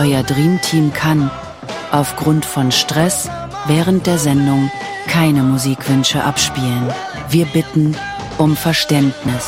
Euer Dreamteam kann aufgrund von Stress während der Sendung keine Musikwünsche abspielen. Wir bitten um Verständnis.